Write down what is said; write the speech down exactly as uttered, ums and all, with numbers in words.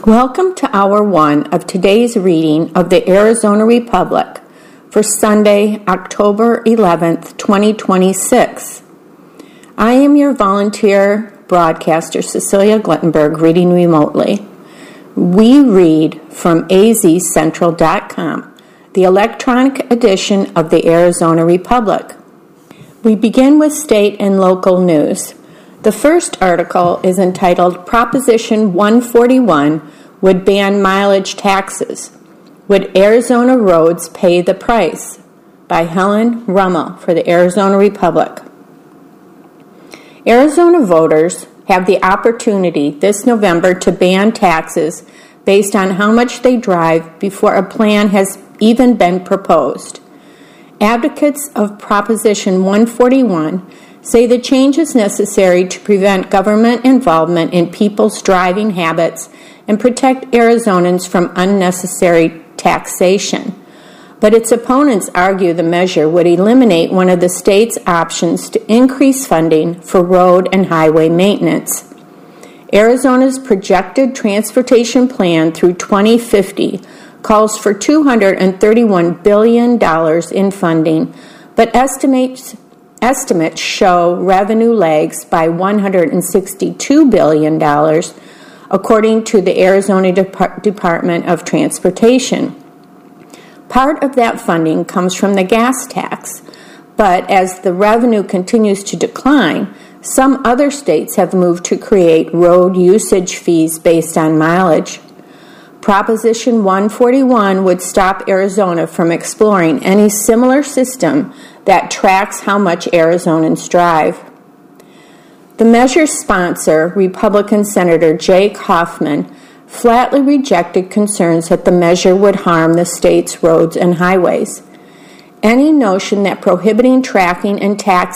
Welcome to Hour one of today's reading of the Arizona Republic for Sunday, October eleventh, twenty twenty-six. I am your volunteer broadcaster, Cecilia Glittenberg, reading remotely. We read from A Z Central dot com, the electronic edition of the Arizona Republic. We begin with state and local news. The first article is entitled Proposition one forty-one would ban mileage taxes. Would Arizona roads pay the price? By Helen Rummel for the Arizona Republic. Arizona voters have the opportunity this November to ban taxes based on how much they drive before a plan has even been proposed. Advocates of Proposition one forty-one say the change is necessary to prevent government involvement in people's driving habits and protect Arizonans from unnecessary taxation. But its opponents argue the measure would eliminate one of the state's options to increase funding for road and highway maintenance. Arizona's projected transportation plan through twenty fifty calls for two hundred thirty-one billion dollars in funding, but estimates Estimates show revenue lags by one hundred sixty-two billion dollars, according to the Arizona Dep- Department of Transportation. Part of that funding comes from the gas tax, but as the revenue continues to decline, some other states have moved to create road usage fees based on mileage. Proposition one forty-one would stop Arizona from exploring any similar system that tracks how much Arizonans drive. The measure's sponsor, Republican Senator Jake Hoffman, flatly rejected concerns that the measure would harm the state's roads and highways. Any notion that prohibiting tracking and taxing